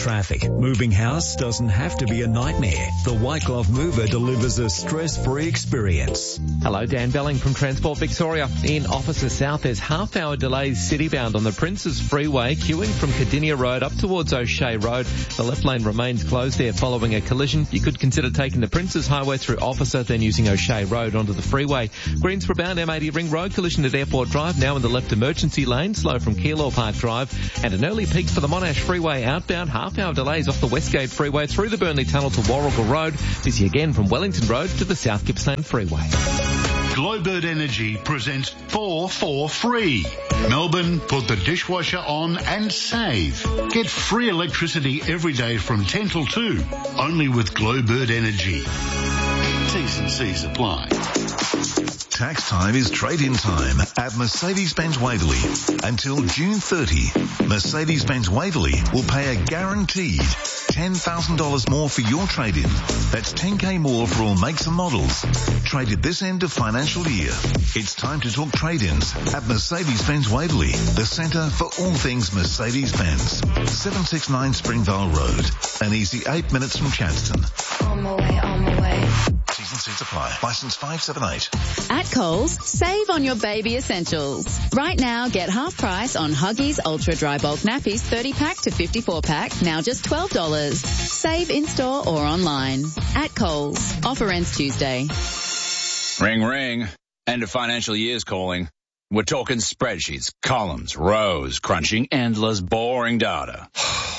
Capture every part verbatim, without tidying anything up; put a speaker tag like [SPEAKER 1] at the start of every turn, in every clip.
[SPEAKER 1] traffic. Moving house doesn't have to be a nightmare. The White Glove Mover delivers a stress-free experience.
[SPEAKER 2] Hello, Dan Belling from Transport Victoria. In Officer South, there's half-hour delays citybound on the Princes Freeway, queuing from Cardinia Road up towards O'Shea Road. The left lane remains closed there following a collision. You could consider taking the Princes Highway through Officer, then using O'Shea Road onto the freeway. Greensboro bound M eighty Ring Road, collision at Airport Drive, now in the left emergency lane, slow from Keilor Park Drive. And an early peak for the Monash Freeway outbound, half-hour delays off the Westgate Freeway through the Burnley Tunnel to Warrigal Road. Busy again from Wellington Road to the South Gippsland Freeway.
[SPEAKER 3] Glowbird Energy presents four for free. Melbourne, put the dishwasher on and save. Get free electricity every day from ten till two, only with Glowbird Energy. T's and C's apply.
[SPEAKER 4] Tax time is trade-in time at Mercedes-Benz Waverley. Until June thirtieth, Mercedes-Benz Waverley will pay a guaranteed ten thousand dollars more for your trade-in. That's ten thousand more for all makes and models. Traded this end of financial year. It's time to talk trade-ins at Mercedes-Benz Waverley, the centre for all things Mercedes-Benz. seven sixty-nine Springvale Road. An easy eight minutes from Chadstone.
[SPEAKER 5] On my way, on my way.
[SPEAKER 4] T's and C's apply. Licence five seven eight.
[SPEAKER 6] At Coles, save on your baby essentials. Right now, get half price on Huggies Ultra Dry Bulk Nappies thirty pack to fifty-four pack, now just twelve dollars. Save in-store or online. At Coles. Offer ends Tuesday.
[SPEAKER 7] Ring, ring. End of financial year's calling. We're talking spreadsheets, columns, rows, crunching endless, boring data.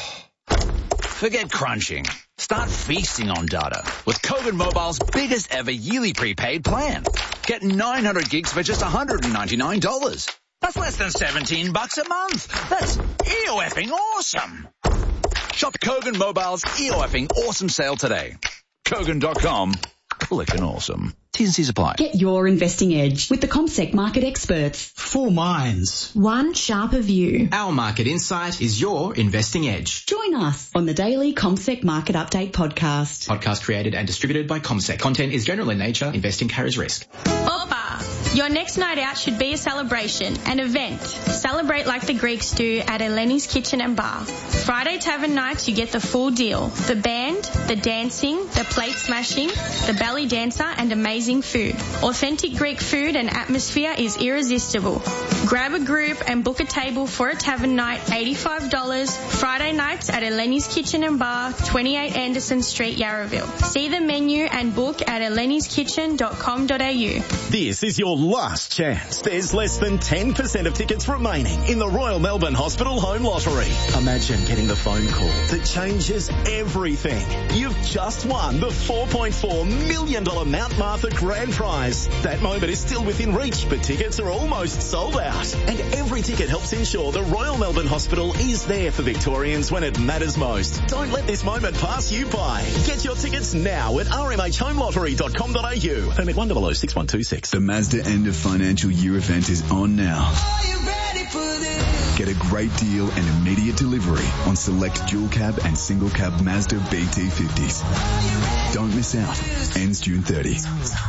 [SPEAKER 7] Forget crunching. Start feasting on data with Kogan Mobile's biggest ever yearly prepaid plan. Get nine hundred gigs for just one hundred ninety-nine dollars. That's less than seventeen bucks a month. That's E-O-effing awesome. Shop Kogan Mobile's E-O-effing awesome sale today. Kogan dot com. Clickin' awesome. T's and C's apply.
[SPEAKER 8] Get your investing edge with the CommSec market experts.
[SPEAKER 9] Four minds.
[SPEAKER 8] One sharper view.
[SPEAKER 9] Our market insight is your investing edge.
[SPEAKER 8] Join us on the daily CommSec Market Update podcast.
[SPEAKER 9] Podcast created and distributed by CommSec. Content is general in nature. Investing carries risk.
[SPEAKER 10] Opa! Your next night out should be a celebration, an event. Celebrate like the Greeks do at Eleni's Kitchen and Bar. Friday Tavern nights, you get the full deal. The band, the dancing, the plate smashing, the belly dancer, and amazing food. Authentic Greek food and atmosphere is irresistible. Grab a group and book a table for a tavern night, eighty-five dollars. Friday nights at Eleni's Kitchen and Bar, twenty-eight Anderson Street, Yarraville. See the menu and book at elenis kitchen dot com dot a u.
[SPEAKER 11] This is your last chance. There's less than ten percent of tickets remaining in the Royal Melbourne Hospital Home Lottery. Imagine getting the phone call that changes everything. You've just won the four point four million dollars Mount Martha Grand Prize. That moment is still within reach, but tickets are almost sold out. And every ticket helps ensure the Royal Melbourne Hospital is there for Victorians when it matters most. Don't let this moment pass you by. Get your tickets now at r m h home lottery dot com dot a u. Permit one zero zero six one two six.
[SPEAKER 12] The Mazda end of financial year event is on now.
[SPEAKER 13] Are you ready for this?
[SPEAKER 12] Get a great deal and immediate delivery on select dual cab and single cab Mazda B T fifties. Don't miss out. Ends June thirtieth.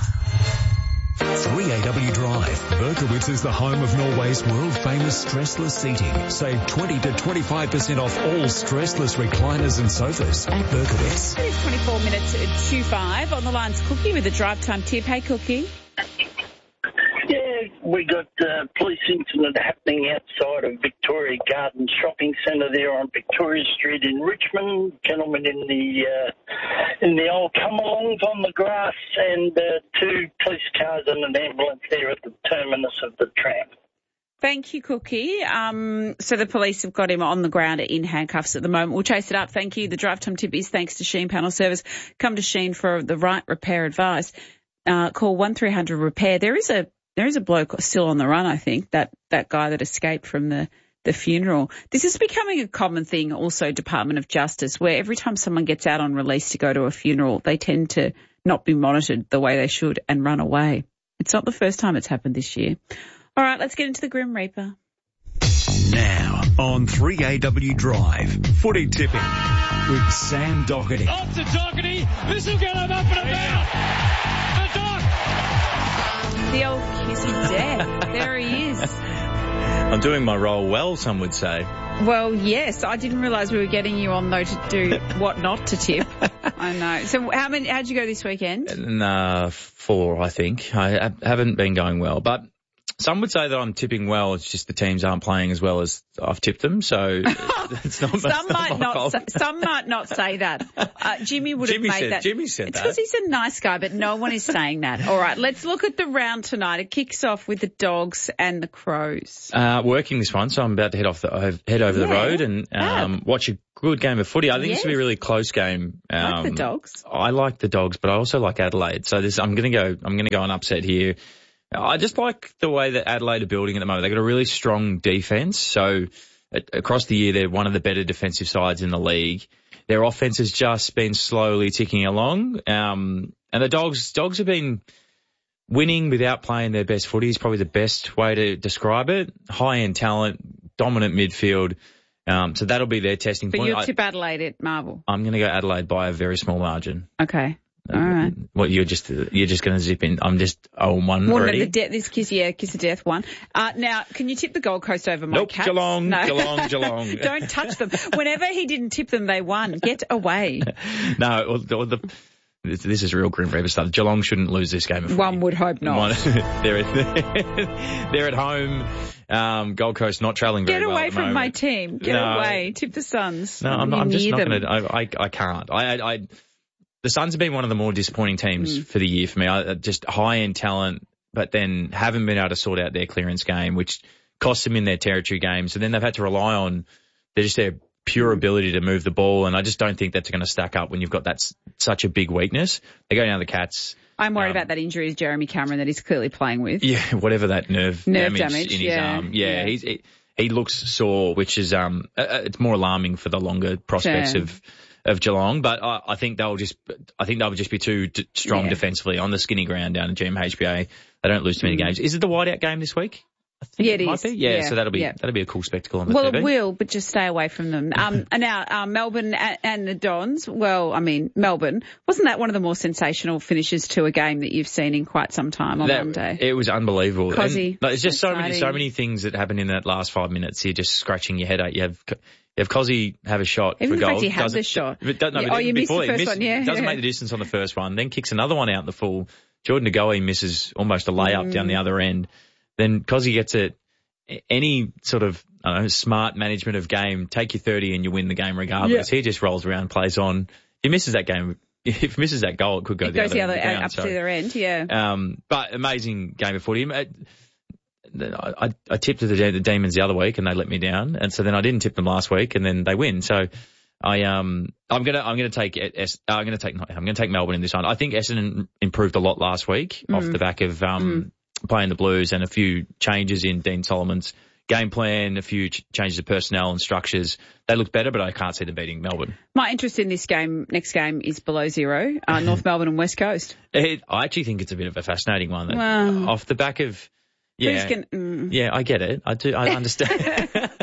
[SPEAKER 1] three A W Drive. Berkowitz is the home of Norway's world-famous stressless seating. Save twenty to twenty-five percent off all stressless recliners and sofas at Berkowitz.
[SPEAKER 14] It's twenty-four minutes to five. On the line's Cookie with a drive time tip. Hey, Cookie.
[SPEAKER 15] Yeah, we got a uh, police incident happening outside of Victoria Garden Shopping Centre there on Victoria Street in Richmond. Gentleman in the uh, in the old come-alongs on the grass, and uh, two police cars and an ambulance there at the terminus of the tram.
[SPEAKER 14] Thank you, Cookie. Um, so the police have got him on the ground in handcuffs at the moment. We'll chase it up. Thank you. The drive time tip is thanks to Sheen Panel Service. Come to Sheen for the right repair advice. Uh, call one three hundred repair. There is a There is a bloke still on the run, I think, that, that guy that escaped from the, the funeral. This is becoming a common thing also, Department of Justice, where every time someone gets out on release to go to a funeral, they tend to not be monitored the way they should and run away. It's not the first time it's happened this year. All right, let's get into the Grim Reaper.
[SPEAKER 1] Now on three A W Drive, footy tipping with Sam Doherty.
[SPEAKER 16] Off to Doherty. This will get him up and about. The dog.
[SPEAKER 14] The old kiss of death. There he is.
[SPEAKER 17] I'm doing my role well, some would say.
[SPEAKER 14] Well, yes. I didn't realise we were getting you on, though, to do what not to tip. I know. So how many? How'd you go this weekend?
[SPEAKER 17] Nah, four, I think. I, I haven't been going well, but some would say that I'm tipping well. It's just the teams aren't playing as well as I've tipped them, so it's not.
[SPEAKER 14] Some
[SPEAKER 17] not
[SPEAKER 14] might
[SPEAKER 17] my
[SPEAKER 14] not.
[SPEAKER 17] fault.
[SPEAKER 14] Say, some might not say that. Uh, Jimmy would
[SPEAKER 17] Jimmy
[SPEAKER 14] have made
[SPEAKER 17] said,
[SPEAKER 14] that.
[SPEAKER 17] Jimmy said
[SPEAKER 14] it's
[SPEAKER 17] that.
[SPEAKER 14] because he's a nice guy, but no one is saying that. All right, let's look at the round tonight. It kicks off with the Dogs and the Crows.
[SPEAKER 17] Uh, working this one, so I'm about to head off the head over
[SPEAKER 14] Yeah.
[SPEAKER 17] the road and um, watch a good game of footy. I think
[SPEAKER 14] Yes.
[SPEAKER 17] this will be a really close game. Um,
[SPEAKER 14] Like the Dogs.
[SPEAKER 17] I like the Dogs, but I also like Adelaide. So this, I'm going to go. I'm going to go an upset here. I just like the way that Adelaide are building at the moment. They've got a really strong defence. So at, across the year, they're one of the better defensive sides in the league. Their offense has just been slowly ticking along. Um, and the Dogs, Dogs have been winning without playing their best footy is probably the best way to describe it. High-end talent, dominant midfield. Um, so that'll be their testing
[SPEAKER 14] But
[SPEAKER 17] point.
[SPEAKER 14] you'll tip Adelaide at Marvel.
[SPEAKER 17] I, I'm going to go Adelaide by a very small margin.
[SPEAKER 14] Okay. All right.
[SPEAKER 17] What, you're just you're just going to zip in? I'm just oh one
[SPEAKER 14] Well,
[SPEAKER 17] already.
[SPEAKER 14] no, the de- this kiss, yeah, kiss of death one. Uh, now, can you tip the Gold Coast over my
[SPEAKER 17] Nope,
[SPEAKER 14] Cats?
[SPEAKER 17] Geelong,
[SPEAKER 14] no.
[SPEAKER 17] Geelong, Geelong.
[SPEAKER 14] Don't touch them. Whenever he didn't tip them, they won. Get away.
[SPEAKER 17] No, well, the, the, this, this is real Grim Reaper stuff. Geelong shouldn't lose this game of footy.
[SPEAKER 14] One would hope not.
[SPEAKER 17] One, they're, at, they're at home. Um, Gold Coast not trailing very
[SPEAKER 14] Get
[SPEAKER 17] well
[SPEAKER 14] away
[SPEAKER 17] at the
[SPEAKER 14] from
[SPEAKER 17] moment.
[SPEAKER 14] my team. Get
[SPEAKER 17] No.
[SPEAKER 14] away. Tip the Suns.
[SPEAKER 17] No, I'm, not, I'm just
[SPEAKER 14] Near
[SPEAKER 17] not
[SPEAKER 14] them.
[SPEAKER 17] going to. I, I, I can't. I, I, I, the Suns have been one of the more disappointing teams
[SPEAKER 14] Mm.
[SPEAKER 17] for the year for me. I, just high-end talent, but then haven't been able to sort out their clearance game, which costs them in their territory games. And then they've had to rely on they're just their pure ability to move the ball. And I just don't think that's going to stack up when you've got that s- such a big weakness. They go down to the Cats.
[SPEAKER 14] I'm worried
[SPEAKER 17] Um,
[SPEAKER 14] about that injury to Jeremy Cameron that he's clearly playing with.
[SPEAKER 17] Yeah, whatever that nerve,
[SPEAKER 14] Nerve
[SPEAKER 17] damage,
[SPEAKER 14] damage,
[SPEAKER 17] in his
[SPEAKER 14] yeah,
[SPEAKER 17] arm. Yeah,
[SPEAKER 14] yeah.
[SPEAKER 17] he's he, he looks sore, which is um uh, uh, it's more alarming for the longer prospects
[SPEAKER 14] Sure.
[SPEAKER 17] of of Geelong. But I, I think they'll just I think they'll just be too d- strong
[SPEAKER 14] Yeah.
[SPEAKER 17] defensively on the skinny ground down at G M H B A. They don't lose too many games. Is it the whiteout game this week? I think
[SPEAKER 14] Yeah, it
[SPEAKER 17] might
[SPEAKER 14] is.
[SPEAKER 17] be. Yeah,
[SPEAKER 14] Yeah,
[SPEAKER 17] so that'll be
[SPEAKER 14] yeah.
[SPEAKER 17] that'll be a cool spectacle on the
[SPEAKER 14] Well,
[SPEAKER 17] T V.
[SPEAKER 14] it will, but just stay away from them. Um, and now, uh, Melbourne and, and the Dons, well, I mean, Melbourne, wasn't that one of the more sensational finishes to a game that you've seen in quite some time on
[SPEAKER 17] That-
[SPEAKER 14] Monday?
[SPEAKER 17] It was unbelievable.
[SPEAKER 14] Cozzy.
[SPEAKER 17] And, like, there's just so many, so
[SPEAKER 14] Exciting.
[SPEAKER 17] many things that happen in that last five minutes. You're just scratching your head out. You have, you have Cozzy have a shot
[SPEAKER 14] Even
[SPEAKER 17] for
[SPEAKER 14] the fact
[SPEAKER 17] goal.
[SPEAKER 14] he had
[SPEAKER 17] Doesn't-
[SPEAKER 14] the shot.
[SPEAKER 17] but don't- no,
[SPEAKER 14] Yeah,
[SPEAKER 17] but
[SPEAKER 14] oh, you missed
[SPEAKER 17] before
[SPEAKER 14] the
[SPEAKER 17] he
[SPEAKER 14] first
[SPEAKER 17] missed-
[SPEAKER 14] one, yeah,
[SPEAKER 17] Doesn't
[SPEAKER 14] yeah.
[SPEAKER 17] make the distance on the first one. Then kicks another one out in the full. Jordan Ngoe misses almost a layup
[SPEAKER 14] Mm.
[SPEAKER 17] down the other end. Then Cozzy gets it. Any sort of, I don't know, smart management of game, take your thirty and you win the game regardless.
[SPEAKER 14] Yeah.
[SPEAKER 17] He just rolls around, plays on. If he misses that game, if he misses that goal, it could go
[SPEAKER 14] It
[SPEAKER 17] the
[SPEAKER 14] goes
[SPEAKER 17] other
[SPEAKER 14] the
[SPEAKER 17] end
[SPEAKER 14] other,
[SPEAKER 17] of the ground.
[SPEAKER 14] up
[SPEAKER 17] So-
[SPEAKER 14] to the other end, yeah.
[SPEAKER 17] um, but amazing game of footy. I, I, I tipped the, the Demons the other week and they let me down, and so then I didn't tip them last week and then they win. So I um I'm gonna I'm gonna take Es, uh, I'm gonna take I'm gonna take Melbourne in this one. I think Essendon improved a lot last week
[SPEAKER 14] Mm.
[SPEAKER 17] off the back of um playing the Blues and a few changes in Dean Solomon's game plan, a few ch- changes of personnel and structures. They look better, but I can't see them beating Melbourne.
[SPEAKER 14] My interest in this game, next game, is below zero, uh, North Melbourne and West Coast.
[SPEAKER 17] It, I actually think it's a bit of a fascinating one. That,
[SPEAKER 14] Wow.
[SPEAKER 17] Off the back of yeah.
[SPEAKER 14] Who's gonna, mm.
[SPEAKER 17] Yeah, I get it. I do. I understand.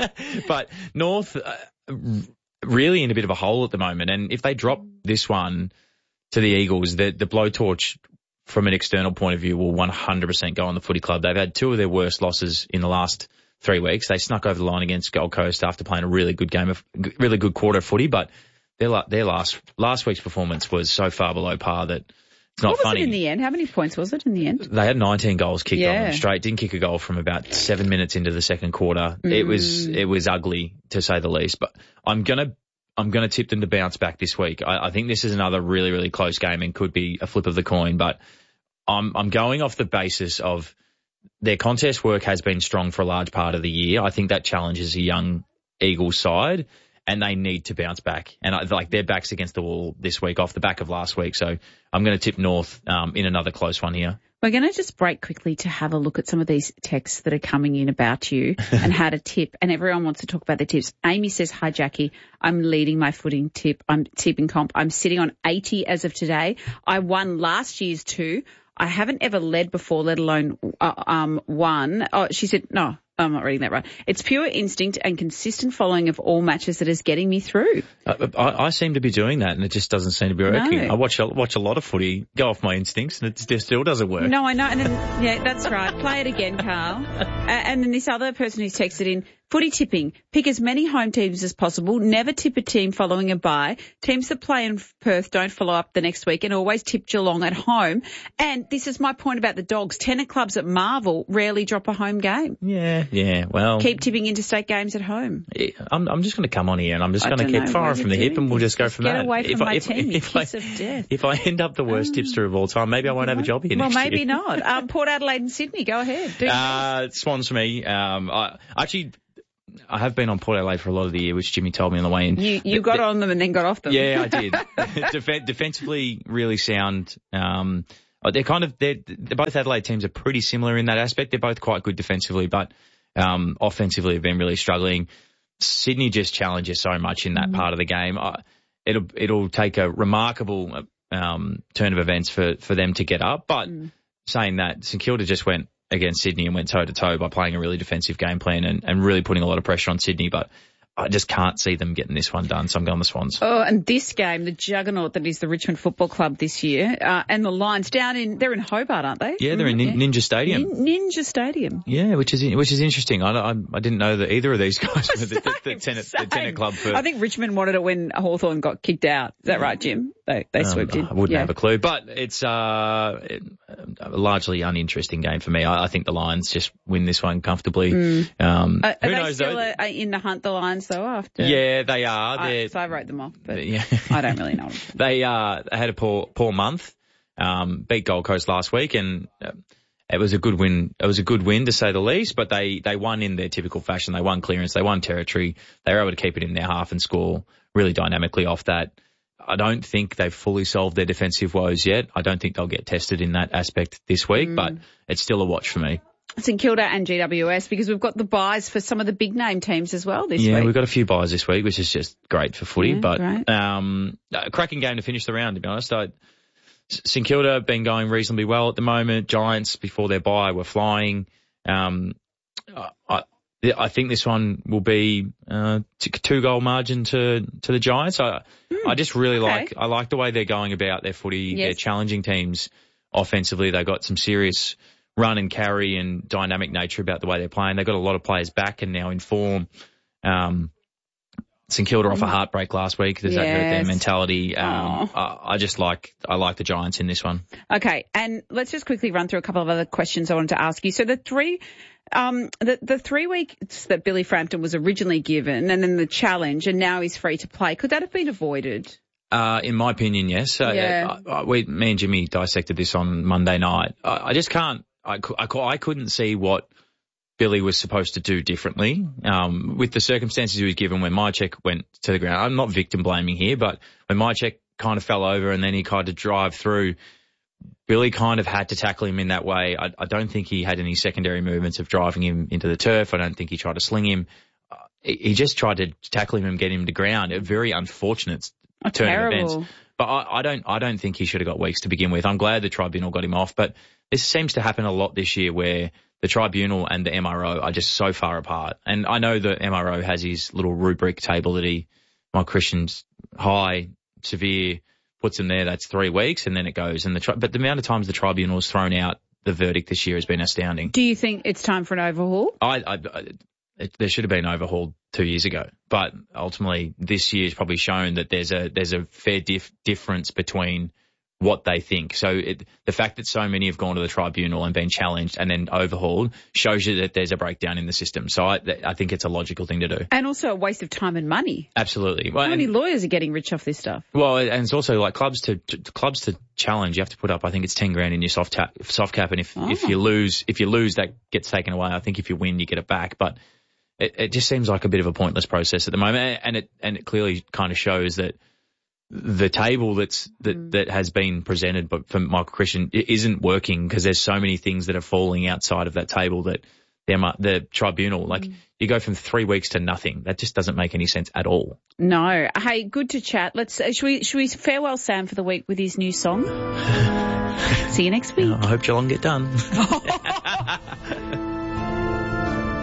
[SPEAKER 17] But North uh, really in a bit of a hole at the moment, and if they drop this one to the Eagles, the the blowtorch from an external point of view will one hundred percent go on the footy club. They've had two of their worst losses in the last three weeks. They snuck over the line against Gold Coast after playing a really good game of really good quarter of footy, but their la- their last last week's performance was so far below par that it's not
[SPEAKER 14] What was
[SPEAKER 17] funny.
[SPEAKER 14] it in the end? How many points was it in the end?
[SPEAKER 17] They had nineteen goals kicked on
[SPEAKER 14] Yeah.
[SPEAKER 17] them straight. Didn't kick a goal from about seven minutes into the second quarter. It was it was ugly to say the least. But I'm gonna I'm gonna tip them to bounce back this week. I, I think this is another really really close game and could be a flip of the coin. But I'm I'm going off the basis of their contest work has been strong for a large part of the year. I think that challenges a young Eagles side, and they need to bounce back. And I, like their backs against the wall this week off the back of last week. So I'm going to tip North um, in another close one here.
[SPEAKER 14] We're going to just break quickly to have a look at some of these texts that are coming in about you and how to tip. And everyone wants to talk about their tips. Amy says, hi, Jackie. I'm leading my footing tip. I'm tipping comp. I'm sitting on eighty as of today. I won last year's two. I haven't ever led before, let alone uh, um won. Oh, she said, no, I'm not reading that right. It's pure instinct and consistent following of all matches that is getting me through.
[SPEAKER 17] I, I, I seem to be doing that, and it just doesn't seem to be working.
[SPEAKER 14] No.
[SPEAKER 17] I watch a, watch a lot of footy, go off my instincts, and it just still doesn't work.
[SPEAKER 14] No, I know. And then, yeah, that's right. Play it again, Carl. Uh, and then this other person who's texted in, Footy tipping. Pick as many home teams as possible. Never tip a team following a bye. Teams that play in Perth don't follow up the next week, and always tip Geelong at home. And this is my point about the Dogs. Tenant clubs at Marvel rarely drop a home game.
[SPEAKER 17] Yeah, yeah, well.
[SPEAKER 14] Keep tipping interstate games at home.
[SPEAKER 17] I'm, I'm just going to come on here and I'm just going to keep firing from the hip and we'll just go from
[SPEAKER 14] Get
[SPEAKER 17] that.
[SPEAKER 14] Get away from
[SPEAKER 17] if
[SPEAKER 14] my
[SPEAKER 17] I, if,
[SPEAKER 14] team, you
[SPEAKER 17] if,
[SPEAKER 14] kiss
[SPEAKER 17] I,
[SPEAKER 14] of death.
[SPEAKER 17] If I end up the worst tipster of all time, maybe I won't have a job here
[SPEAKER 14] Well,
[SPEAKER 17] next
[SPEAKER 14] maybe
[SPEAKER 17] year.
[SPEAKER 14] not. Um, Port Adelaide and Sydney, go ahead. Do
[SPEAKER 17] uh, Swans for me. Um, I actually... I have been on Port Adelaide for a lot of the year, which Jimmy told me on the way in.
[SPEAKER 14] You, you got
[SPEAKER 17] the,
[SPEAKER 14] on them and then got off them.
[SPEAKER 17] Yeah, I did. Def- defensively, really sound. Um, they're kind of, they're, they're both Adelaide teams are pretty similar in that aspect. They're both quite good defensively, but um, offensively have been really struggling. Sydney just challenges so much in that mm. part of the game. I, it'll it'll take a remarkable um, turn of events for, for them to get up. But mm. saying that, St Kilda just went against Sydney and went toe-to-toe by playing a really defensive game plan and, and really putting a lot of pressure on Sydney. But I just can't see them getting this one done, so I'm going the Swans.
[SPEAKER 14] Oh, and this game, the juggernaut that is the Richmond Football Club this year, uh, and the Lions down in, they're in Hobart, aren't they?
[SPEAKER 17] Yeah, they're in Nin- Ninja Stadium.
[SPEAKER 14] Nin- Ninja Stadium.
[SPEAKER 17] Yeah, which is which is interesting. I, I, I didn't know that either of these guys were the, the, the, tenant, the tenant club for...
[SPEAKER 14] I think Richmond wanted it when Hawthorn got kicked out. Is that right, Jim? They they um, swooped in.
[SPEAKER 17] I wouldn't
[SPEAKER 14] yeah.
[SPEAKER 17] have a clue, but it's uh, it, a largely uninteresting game for me. I, I think the Lions just win this one comfortably. Mm. Um,
[SPEAKER 14] uh,
[SPEAKER 17] who
[SPEAKER 14] are they
[SPEAKER 17] knows,
[SPEAKER 14] still
[SPEAKER 17] though?
[SPEAKER 14] A, in the hunt, the Lions, though, after...
[SPEAKER 17] Yeah, they are.
[SPEAKER 14] I, so I wrote them off, but
[SPEAKER 17] yeah.
[SPEAKER 14] I don't really know them.
[SPEAKER 17] They uh, had a poor poor month, um, beat Gold Coast last week, and uh, it was a good win. It was a good win, to say the least, but they, they won in their typical fashion. They won clearance. They won territory. They were able to keep it in their half and score really dynamically off that. I don't think they've fully solved their defensive woes yet. I don't think they'll get tested in that aspect this week, mm. but it's still a watch for me.
[SPEAKER 14] St Kilda and G W S, because we've got the buys for some of the big name teams as well this
[SPEAKER 17] yeah,
[SPEAKER 14] week.
[SPEAKER 17] Yeah, we've got a few buys this week, which is just great for footy.
[SPEAKER 14] Yeah,
[SPEAKER 17] but
[SPEAKER 14] great.
[SPEAKER 17] um, a cracking game to finish the round, to be honest. I, St Kilda have been going reasonably well at the moment. Giants, before their bye, were flying. Um, I, I think this one will be uh, two goal margin to to the Giants. I mm, I just really
[SPEAKER 14] okay.
[SPEAKER 17] like I like the way they're going about their footy.
[SPEAKER 14] Yes.
[SPEAKER 17] They're challenging teams offensively. They've got some serious run and carry and dynamic nature about the way they're playing. They've got a lot of players back and now in form. Um, St Kilda off a heartbreak last week. Does
[SPEAKER 14] yes.
[SPEAKER 17] that hurt their mentality? Um, I, I just like I like the Giants in this one.
[SPEAKER 14] Okay, and let's just quickly run through a couple of other questions I wanted to ask you. So the three, um, the the three weeks that Billy Frampton was originally given, and then the challenge, and now he's free to play. Could that have been avoided?
[SPEAKER 17] Uh, in my opinion, yes.
[SPEAKER 14] Yeah.
[SPEAKER 17] Uh, we, me and Jimmy dissected this on Monday night. I, I just can't. I, I, I couldn't see what Billy was supposed to do differently um, with the circumstances he was given when Mychek went to the ground. I'm not victim blaming here, but when Mychek kind of fell over and then he kind of drive through, Billy kind of had to tackle him in that way. I, I don't think he had any secondary movements of driving him into the turf. I don't think he tried to sling him. Uh, he, he just tried to tackle him and get him to ground. A very unfortunate
[SPEAKER 14] oh,
[SPEAKER 17] turn
[SPEAKER 14] terrible.
[SPEAKER 17] of events. But I, I don't, I don't think he should have got weeks to begin with. I'm glad the tribunal got him off, but this seems to happen a lot this year where the tribunal and the M R O are just so far apart. And I know the M R O has his little rubric table that he, Mike Christian's high, severe, puts in there. That's three weeks, and then it goes. And the tri- but the amount of times the tribunal has thrown out the verdict this year has been astounding.
[SPEAKER 14] Do you think it's time for an overhaul?
[SPEAKER 17] I, I, I it, there should have been overhauled two years ago, but ultimately this year's probably shown that there's a there's a fair dif- difference between what they think. So it, the fact that so many have gone to the tribunal and been challenged and then overhauled shows you that there's a breakdown in the system. So I, I think it's a logical thing to do.
[SPEAKER 14] And also a waste of time and money.
[SPEAKER 17] Absolutely. Well,
[SPEAKER 14] How many
[SPEAKER 17] and,
[SPEAKER 14] lawyers are getting rich off this stuff?
[SPEAKER 17] Well, and it's also like clubs to, to clubs to challenge. You have to put up, I think it's ten grand in your soft tap, soft cap, and if
[SPEAKER 14] Oh.
[SPEAKER 17] if you lose, if you lose, that gets taken away. I think if you win, you get it back. But it, it just seems like a bit of a pointless process at the moment, and it and it clearly kind of shows that the table that's that, mm. that has been presented but for Michael Christian isn't working because there's so many things that are falling outside of that table that the, the tribunal, like mm. you go from three weeks to nothing. That just doesn't make any sense at all.
[SPEAKER 14] No. Hey, good to chat. Let's, uh, should we, should we farewell Sam for the week with his new song? See you next week.
[SPEAKER 17] I hope Geelong get done.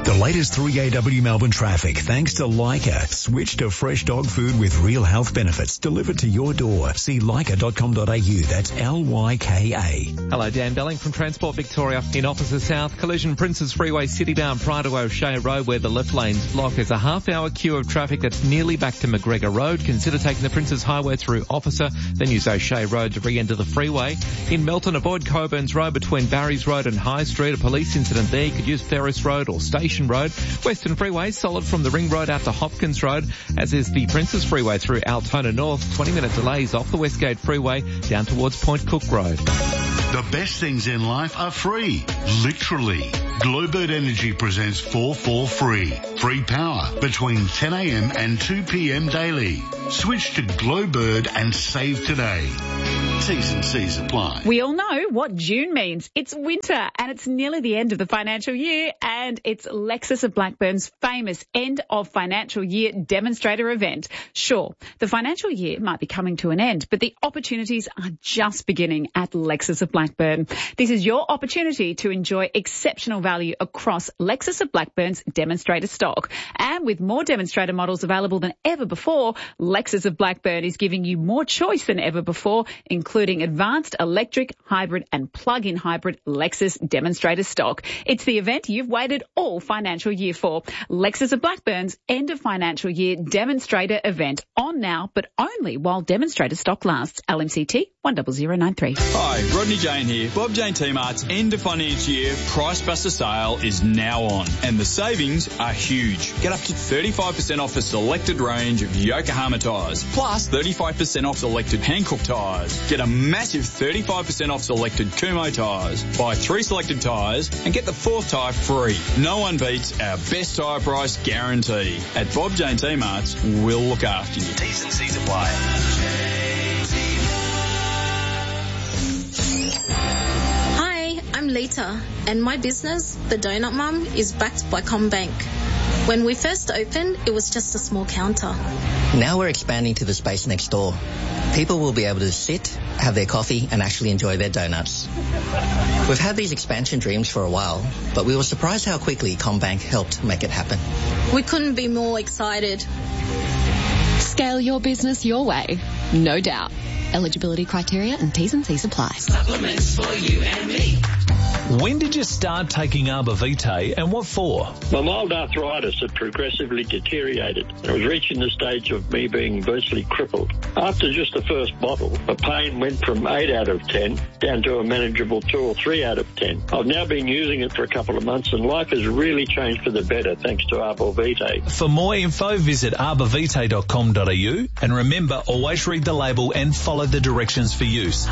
[SPEAKER 1] The latest three A W Melbourne traffic thanks to Leica. Switch to fresh dog food with real health benefits delivered to your door. See leica dot com dot a u. That's L Y K A.
[SPEAKER 2] Hello, Dan Belling from Transport Victoria. In Officer South, collision Princes Freeway citybound prior to O'Shea Road where the left lane's blocked. There's a half hour queue of traffic that's nearly back to McGregor Road. Consider taking the Princes Highway through Officer, then use O'Shea Road to re-enter the freeway. In Melton, avoid Coburn's Road between Barry's Road and High Street. A police incident there. You could use Ferris Road or Station Road. Western Freeway solid from the Ring Road out to Hopkins Road, as is the Princes Freeway through Altona North. twenty minute delays off the Westgate Freeway down towards Point Cook Road.
[SPEAKER 3] The best things in life are free. Literally. Glowbird Energy presents four four Free. Free power between ten a m and two p m daily. Switch to Glowbird and save today. T's and C's apply.
[SPEAKER 14] We all know what June means. It's winter and it's nearly the end of the financial year, and it's Lexus of Blackburn's famous end of financial year demonstrator event. Sure, the financial year might be coming to an end, but the opportunities are just beginning at Lexus of Blackburn. This is your opportunity to enjoy exceptional value across Lexus of Blackburn's demonstrator stock. And with more demonstrator models available than ever before, Lexus of Blackburn is giving you more choice than ever before, including advanced electric, hybrid and plug-in hybrid Lexus demonstrator stock. It's the event you've waited all financial year for. Lexus of Blackburn's end of financial year demonstrator event, on now but only while demonstrator stock lasts. L M C T one zero zero nine three.
[SPEAKER 18] Hi, Rodney Jane here. Bob Jane T-Mart's end of financial year price buster sale is now on, and the savings are huge. Get up to thirty-five percent off a selected range of Yokohama tyres, plus thirty-five percent off selected Hankook tyres. Get a massive thirty-five percent off selected Kumho tyres. Buy three selected tyres and get the fourth tyre free. No one beats our best tyre price guarantee. At Bob Jane T-Mart's, we'll look after you.
[SPEAKER 11] T's and C's apply.
[SPEAKER 19] I'm Lita, and my business, The Donut Mum, is backed by CommBank. When we first opened, it was just a small counter.
[SPEAKER 20] Now we're expanding to the space next door. People will be able to sit, have their coffee, and actually enjoy their donuts. We've had these expansion dreams for a while, but we were surprised how quickly CommBank helped make it happen.
[SPEAKER 19] We couldn't be more excited.
[SPEAKER 21] Scale your business your way, no doubt. Eligibility criteria and T's and C's apply.
[SPEAKER 22] Supplements for you and me.
[SPEAKER 23] When did you start taking Arbor Vitae and what for?
[SPEAKER 24] My mild arthritis had progressively deteriorated. It was reaching the stage of me being virtually crippled. After just the first bottle, the pain went from eight out of ten down to a manageable two or three out of ten. I've now been using it for a couple of months and life has really changed for the better thanks to Arbor Vitae.
[SPEAKER 23] For more info, visit arbor vitae dot com dot a u and remember, always read the label and follow the directions for use.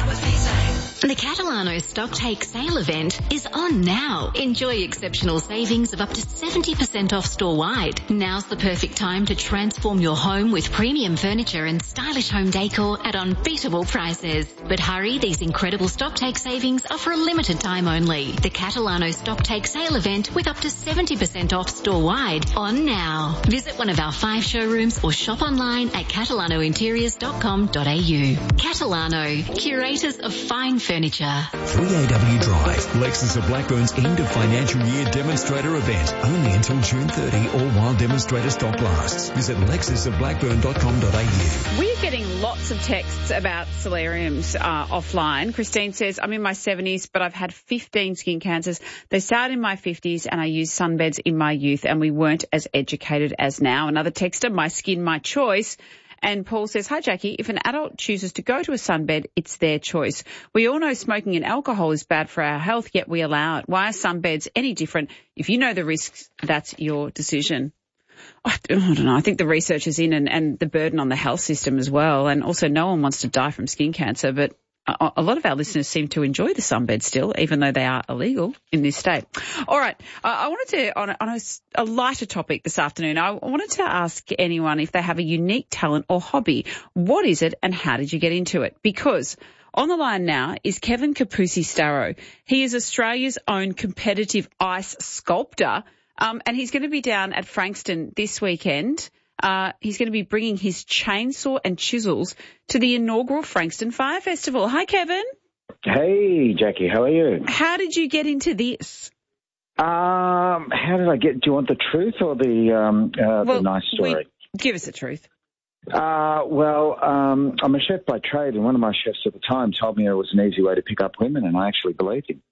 [SPEAKER 25] The Catalano Stock Take Sale event is on now. Enjoy exceptional savings of up to seventy percent off store-wide. Now's the perfect time to transform your home with premium furniture and stylish home decor at unbeatable prices. But hurry, these incredible Stock Take savings are for a limited time only. The Catalano Stock Take Sale event with up to seventy percent off store-wide on now. Visit one of our five showrooms or shop online at catalano interiors dot com dot a u. Catalano, curators of fine furniture.
[SPEAKER 1] three A W Drive, Lexus of Blackburn's end of financial year demonstrator event, only until June thirtieth or while demonstrator stock lasts. Visit lexus of blackburn dot com dot a u.
[SPEAKER 14] We're getting lots of texts about solariums uh, offline. Christine says, I'm in my seventies, but I've had fifteen skin cancers. They started in my fifties and I used sunbeds in my youth and we weren't as educated as now. Another texter, my skin, my choice. And Paul says, hi, Jackie, if an adult chooses to go to a sunbed, it's their choice. We all know smoking and alcohol is bad for our health, yet we allow it. Why are sunbeds any different? If you know the risks, that's your decision. I don't know. I think the research is in and, and the burden on the health system as well. And also no one wants to die from skin cancer, but a, a lot of our listeners seem to enjoy the sunbed still, even though they are illegal in this state. All right. Uh, I wanted to, on, a, on a, a lighter topic this afternoon, I wanted to ask anyone if they have a unique talent or hobby. What is it and how did you get into it? Because on the line now is Kevin Kapusi-Starrow. He is Australia's own competitive ice sculptor, um, and he's going to be down at Frankston this weekend. Uh, he's going to be bringing his chainsaw and chisels to the inaugural Frankston Fire Festival. Hi, Kevin.
[SPEAKER 26] Hey, Jackie. How are you?
[SPEAKER 14] How did you get into this?
[SPEAKER 4] Um, how did I get? Do you want the truth or the um, uh,
[SPEAKER 14] well,
[SPEAKER 4] the nice story?
[SPEAKER 14] We, give us the truth.
[SPEAKER 4] Uh, well, um, I'm a chef by trade, and one of my chefs at the time told me it was an easy way to pick up women, and I actually believed him.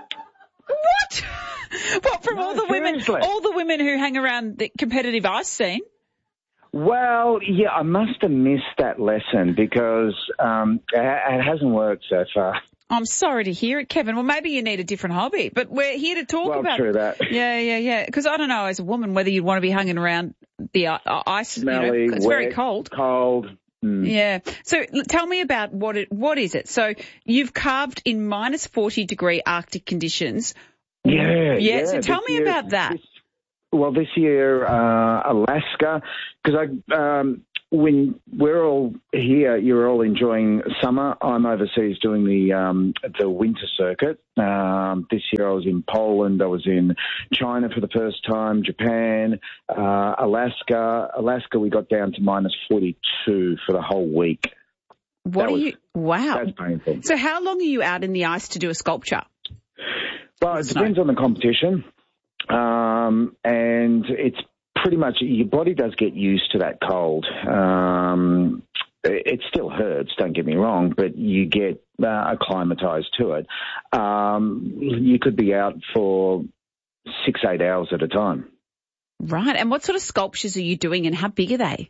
[SPEAKER 14] What? What, from
[SPEAKER 4] No,
[SPEAKER 14] all the
[SPEAKER 4] seriously.
[SPEAKER 14] women, all the women who hang around the competitive ice scene?
[SPEAKER 4] Well, yeah, I must have missed that lesson because um, it it hasn't worked so far.
[SPEAKER 14] I'm sorry to hear it, Kevin. Well, maybe you need a different hobby, but we're here to talk
[SPEAKER 4] Well,
[SPEAKER 14] about
[SPEAKER 4] true that.
[SPEAKER 14] Yeah, yeah, yeah. Because I don't know, as a woman, whether you'd want to be hanging around the uh, ice.
[SPEAKER 4] Smelly,
[SPEAKER 14] you know, it's
[SPEAKER 4] wet,
[SPEAKER 14] very cold.
[SPEAKER 4] Cold. Mm.
[SPEAKER 14] Yeah. So l- tell me about what it. What is it? So you've carved in minus forty degree Arctic conditions.
[SPEAKER 4] Yeah,
[SPEAKER 14] Yeah.
[SPEAKER 4] yeah,
[SPEAKER 14] so tell
[SPEAKER 4] this
[SPEAKER 14] me
[SPEAKER 4] year-
[SPEAKER 14] about that.
[SPEAKER 4] this- Well, this year, uh, Alaska, because I, um, when we're all here, you're all enjoying summer. I'm overseas doing the um, the winter circuit. Um, this year I was in Poland. I was in China for the first time, Japan, uh, Alaska. Alaska, we got down to minus forty-two for the whole week.
[SPEAKER 14] What
[SPEAKER 4] That
[SPEAKER 14] are
[SPEAKER 4] was-
[SPEAKER 14] you? Wow.
[SPEAKER 4] That's painful.
[SPEAKER 14] So how long are you out in the ice to do a sculpture?
[SPEAKER 4] Well, it depends on the competition. Um, and it's pretty much, your body does get used to that cold. Um, it, it still hurts, don't get me wrong, but you get uh, acclimatized to it. Um, you could be out for six, eight hours at a time.
[SPEAKER 14] Right. And what sort of sculptures are you doing and how big are they?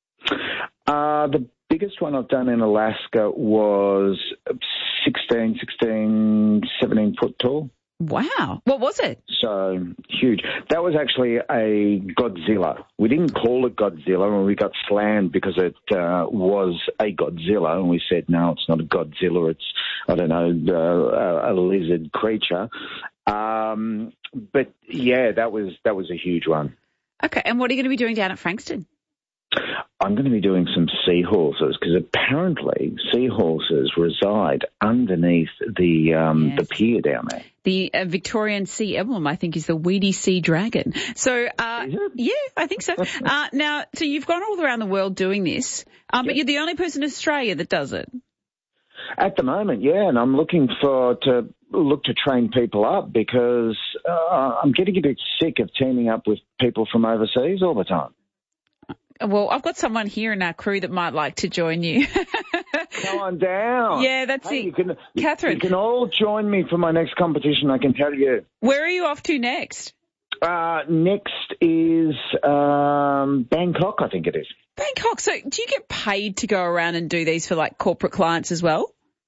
[SPEAKER 4] Uh, the biggest one I've done in Alaska was sixteen, sixteen, seventeen foot tall.
[SPEAKER 14] Wow. What was it?
[SPEAKER 4] So huge. That was actually a Godzilla. We didn't call it Godzilla, and we got slammed because it uh, was a Godzilla, and we said, no, it's not a Godzilla. It's, I don't know, uh, a lizard creature. Um, but yeah, that was that was a huge one.
[SPEAKER 14] Okay. And what are you going to be doing down at Frankston?
[SPEAKER 4] I'm going to be doing some seahorses because apparently seahorses reside underneath the um,
[SPEAKER 14] Yes.
[SPEAKER 4] the pier down there.
[SPEAKER 14] The uh, Victorian sea emblem, I think, is the Weedy Sea Dragon. So, uh, yeah, I think so. uh, now, so you've gone all around the world doing this, um, but you're the only person in Australia that does it.
[SPEAKER 4] At the moment, yeah, and I'm looking for to look to train people up because uh, I'm getting a bit sick of teaming up with people from overseas all the time.
[SPEAKER 14] Well, I've got someone here in our crew that might like to join you.
[SPEAKER 4] Come on down.
[SPEAKER 14] Yeah, that's
[SPEAKER 4] Hey,
[SPEAKER 14] it.
[SPEAKER 4] You can,
[SPEAKER 14] Catherine.
[SPEAKER 4] You can all join me for my next competition, I can tell you.
[SPEAKER 14] Where are you off to next?
[SPEAKER 4] Uh, next is um, Bangkok, I think it is.
[SPEAKER 14] Bangkok. So do you get paid to go around and do these for like corporate clients as well?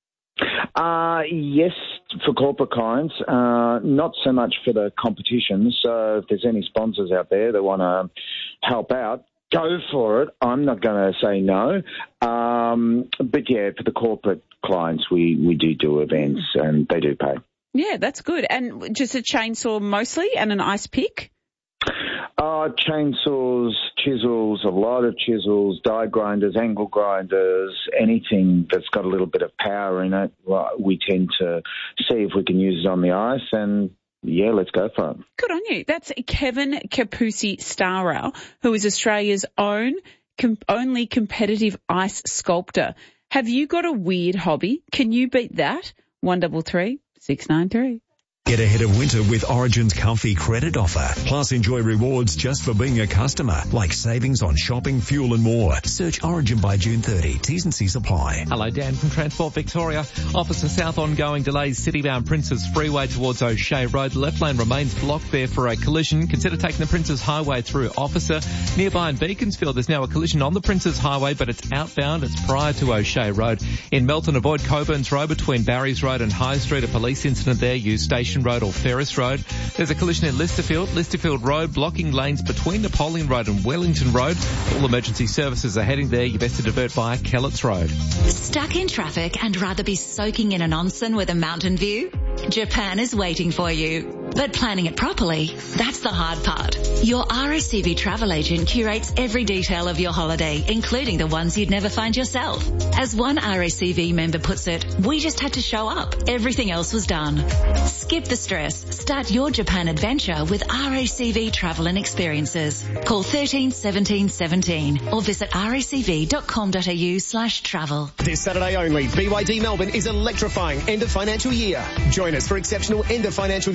[SPEAKER 4] Uh, yes, for corporate clients, uh, not so much for the competition. So if there's any sponsors out there that want to help out, go for it. I'm not going to say no. Um, but yeah, for the corporate clients, we, we do do events and they do pay.
[SPEAKER 14] Yeah, that's good. And just a chainsaw mostly and an ice pick?
[SPEAKER 4] Uh, chainsaws, chisels, a lot of chisels, die grinders, angle grinders, anything that's got a little bit of power in it, well, we tend to see if we can use it on the ice and, yeah, let's go for it.
[SPEAKER 14] Good on you. That's Kevin Kapusi-Starrell, who is Australia's own com- only competitive ice sculptor. Have you got a weird hobby? Can you beat that? one double three six nine three.
[SPEAKER 1] Get ahead of winter with Origin's comfy credit offer. Plus enjoy rewards just for being a customer, like savings on shopping, fuel and more. Search Origin by June thirtieth. T's and C's apply.
[SPEAKER 2] Hello, Dan from Transport Victoria. Officer South ongoing delays citybound Princes Freeway towards O'Shea Road. The left lane remains blocked there for a collision. Consider taking the Princes Highway through Officer. Nearby in Beaconsfield, there's now a collision on the Princes Highway, but it's outbound. It's prior to O'Shea Road. In Melton, avoid Coburn's Road between Barry's Road and High Street. A police incident there. Use Station Road or Ferris Road. There's a collision in Listerfield. Listerfield Road blocking lanes between Napoleon Road and Wellington Road. All emergency services are heading there. You best to divert via Kellett's Road.
[SPEAKER 25] Stuck in traffic and rather be soaking in an onsen with a mountain view? Japan is waiting for you. But planning it properly, that's the hard part. Your R S C V travel agent curates every detail of your holiday, including the ones you'd never find yourself. As one R S C V member puts it, we just had to show up. Everything else was done. Skip the stress. Start your Japan adventure with R A C V Travel and Experiences. Call thirteen seventeen seventeen or visit racv.com.au slash travel.
[SPEAKER 5] This Saturday only, B Y D Melbourne is electrifying end of financial year. Join us for exceptional end of financial year offers.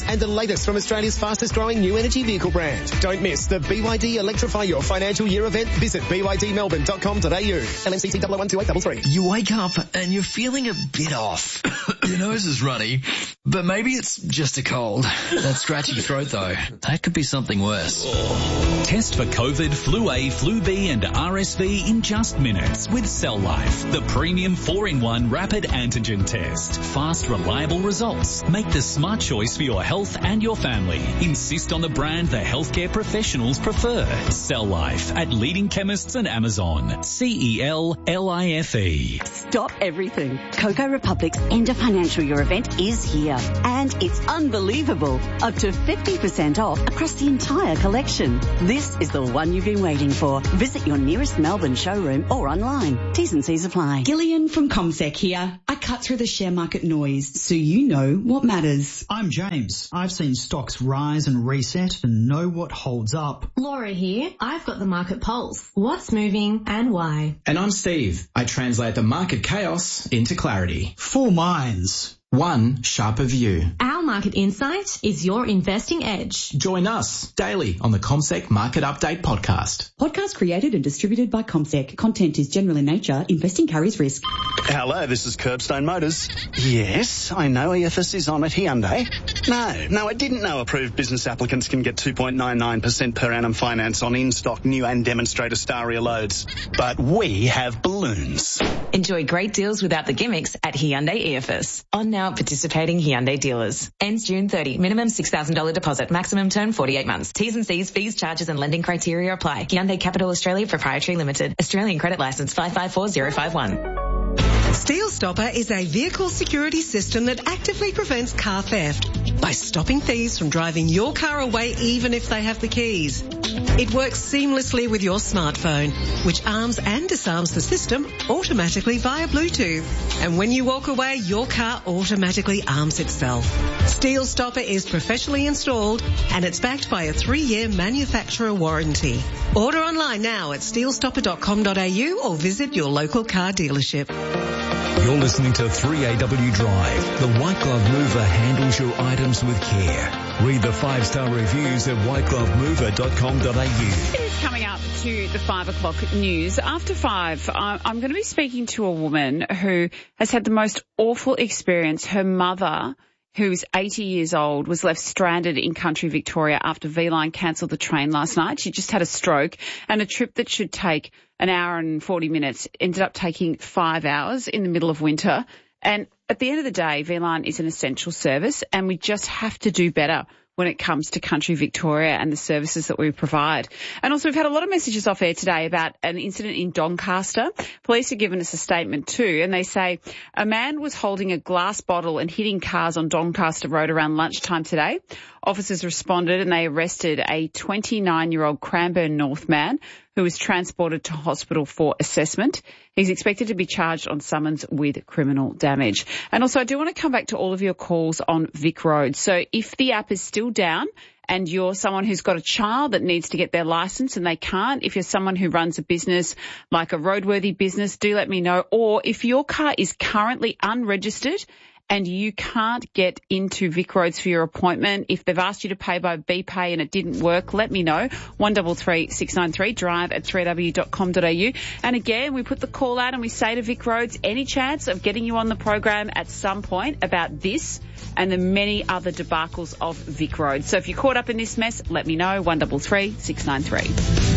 [SPEAKER 5] features and the latest from Australia's fastest growing new energy vehicle brand. Don't miss the B Y D Electrify Your Financial Year event. Visit b y d melbourne dot com dot a u. L N C T double oh one two eight three three.
[SPEAKER 6] You wake up and you're feeling a bit off. Your nose is runny, but maybe it's just a cold. That scratchy throat though, that could be something worse.
[SPEAKER 23] Test for COVID, Flu A, Flu B and R S V in just minutes with Cell Life, the premium four in one rapid antigen test. Fast, reliable results. Make the smart choice for your health and your family. Insist on the brand the healthcare professionals prefer. Cell Life at leading chemists and Amazon. C E L L I F E.
[SPEAKER 7] Stop everything. Coco Republic's End of Financial Year event is here. And it's unbelievable. Up to fifty percent off across the entire collection. This is the one you've been waiting for. Visit your nearest Melbourne showroom or online. T's and C's apply.
[SPEAKER 8] Gillian from CommSec here. I cut through the share market noise so you know what matters.
[SPEAKER 9] I'm James. I've seen stocks rise and reset and know what holds up.
[SPEAKER 26] Laura here. I've got the market pulse. What's moving and why?
[SPEAKER 27] And I'm Steve. I translate the market chaos into clarity.
[SPEAKER 9] Four minds.
[SPEAKER 27] One sharper view.
[SPEAKER 26] Our market insight is your investing edge.
[SPEAKER 27] Join us daily on the CommSec Market Update podcast.
[SPEAKER 8] Podcast created and distributed by CommSec. Content is general in nature. Investing carries risk.
[SPEAKER 28] Hello, this is Curbstone Motors. Yes, I know E F S is on at Hyundai. No, no, I didn't know approved business applicants can get two point nine nine percent per annum finance on in-stock new and demonstrator Staria loads. But we have balloons.
[SPEAKER 29] Enjoy great deals without the gimmicks at Hyundai E F S. On now at participating Hyundai dealers. Ends June thirtieth. Minimum six thousand dollars deposit. Maximum term forty-eight months. T's and C's, fees, charges and lending criteria apply. Hyundai Capital Australia Proprietary Limited. Australian credit license five five four zero five one.
[SPEAKER 30] Steel Stopper is a vehicle security system that actively prevents car theft by stopping thieves from driving your car away even if they have the keys. It works seamlessly with your smartphone, which arms and disarms the system automatically via Bluetooth. And when you walk away, your car automatically arms itself. Steel Stopper is professionally installed and it's backed by a three-year manufacturer warranty. Order online now at steel stopper dot com dot a u or visit your local car dealership.
[SPEAKER 1] You're listening to three A W Drive. The White Glove Mover handles your items with care. Read the five-star reviews at white glove mover dot com dot a u.
[SPEAKER 14] It is coming up to the five o'clock news. After five, I'm going to be speaking to a woman who has had the most awful experience. Her mother, who's eighty years old, was left stranded in country Victoria after V-Line cancelled the train last night. She just had a stroke, and a trip that should take an hour and forty minutes ended up taking five hours in the middle of winter. And at the end of the day, V-Line is an essential service, and we just have to do better when it comes to country Victoria and the services that we provide. And also, we've had a lot of messages off air today about an incident in Doncaster. Police have given us a statement too, and they say a man was holding a glass bottle and hitting cars on Doncaster Road around lunchtime today. Officers responded and they arrested a twenty-nine-year-old Cranbourne North man who was transported to hospital for assessment. He's expected to be charged on summons with criminal damage. And also, I do want to come back to all of your calls on Vic Road. So if the app is still down and you're someone who's got a child that needs to get their licence and they can't, if you're someone who runs a business like a roadworthy business, do let me know. Or if your car is currently unregistered and you can't get into Vic Roads for your appointment, if they've asked you to pay by BPay and it didn't work, let me know. one three three six nine three, drive at three a w dot com dot a u. And again, we put the call out and we say to Vic Roads, any chance of getting you on the program at some point about this and the many other debacles of Vic Roads. So if you're caught up in this mess, let me know. one three three six nine three.